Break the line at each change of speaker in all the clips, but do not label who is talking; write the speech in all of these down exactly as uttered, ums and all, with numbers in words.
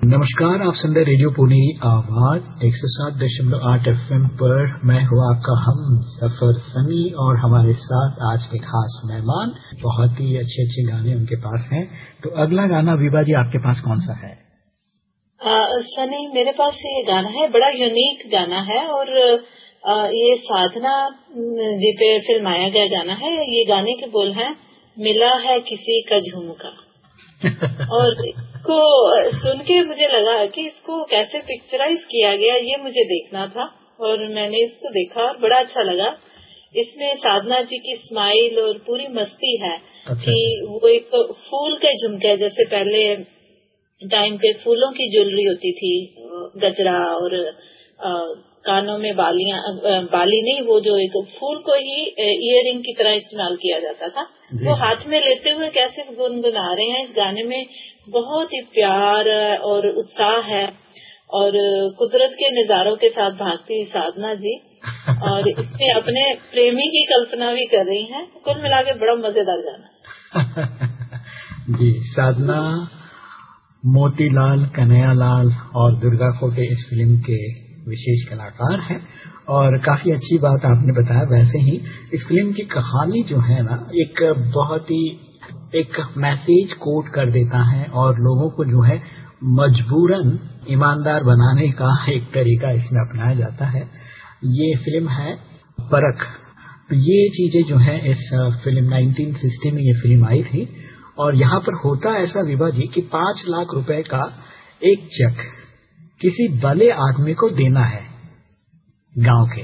नमस्कार, आप सुन रहे रेडियो पुनेरी आवाज एक सौ सात दशमलव आठ एफ एम पर। मैं हूँ आपका हम सफर सनी और हमारे साथ आज के खास मेहमान, बहुत ही अच्छे अच्छे गाने उनके पास हैं। तो अगला गाना विभा जी आपके पास कौन सा है?
आ, सनी, मेरे पास ये गाना है, बड़ा यूनिक गाना है और आ, ये साधना जी पे फिल्माया गया गाना है। ये गाने के बोल हैं, मिला है किसी का झुमका। और इसको सुन के मुझे लगा कि इसको कैसे पिक्चराइज किया गया, ये मुझे देखना था और मैंने इसको देखा और बड़ा अच्छा लगा। इसमें साधना जी की स्माइल और पूरी मस्ती है।
अच्छा,
कि वो एक फूल के झुमके, जैसे पहले टाइम पे फूलों की ज्वेलरी होती थी, गजरा और आ, कानों में बालियां, बाली नहीं, वो जो एक फूल को ही इयररिंग की तरह इस्तेमाल किया जाता था, वो हाथ में लेते हुए कैसे गुनगुना रहे हैं। इस गाने में बहुत ही प्यार और उत्साह है और कुदरत के नजारों के साथ भागती हुई साधना जी और इसमें अपने प्रेमी की कल्पना भी कर रही हैं। कुल मिला के बड़ा मजेदार गाना
जी। साधना, मोतीलाल, कन्हैयालाल और दुर्गा खोटे इस फिल्म के विशेष कलाकार हैं और काफी अच्छी बात आपने बताया। वैसे ही इस फिल्म की कहानी जो है ना, एक बहुत ही एक मैसेज कोट कर देता है और लोगों को जो है मजबूरन ईमानदार बनाने का एक तरीका इसमें अपनाया जाता है। ये फिल्म है परख। तो ये चीजें जो है इस फिल्म नाइनटीन सिक्सटी में ये फिल्म आई थी और यहाँ पर होता ऐसा विभा जी कि पांच लाख रुपए का एक चेक किसी भले आदमी को देना है गांव के,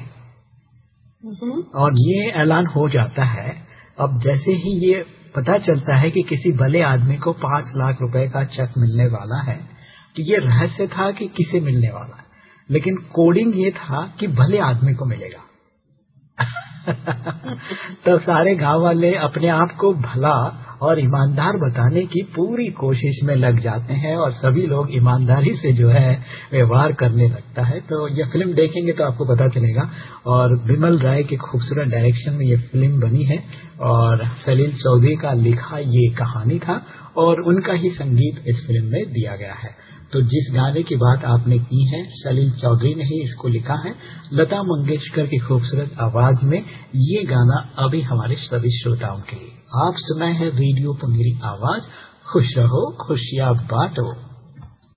और ये ऐलान हो जाता है। अब जैसे ही ये पता चलता है कि किसी भले आदमी को पांच लाख रुपए का चेक मिलने वाला है, तो ये रहस्य था कि किसे मिलने वाला है, लेकिन कोडिंग ये था कि भले आदमी को मिलेगा। तो सारे गांव वाले अपने आप को भला और ईमानदार बताने की पूरी कोशिश में लग जाते हैं और सभी लोग ईमानदारी से जो है व्यवहार करने लगता है। तो ये फिल्म देखेंगे तो आपको पता चलेगा। और विमल राय के खूबसूरत डायरेक्शन में ये फिल्म बनी है और सलील चौधरी का लिखा ये कहानी था और उनका ही संगीत इस फिल्म में दिया गया है। तो जिस गाने की बात आपने की है, सलील चौधरी ने ही इसको लिखा है, लता मंगेशकर की खूबसूरत आवाज में ये गाना अभी हमारे सभी श्रोताओं के लिए। आप सुनाए हैं रेडियो पुनेरी आवाज। खुश रहो, खुशियां बांटो।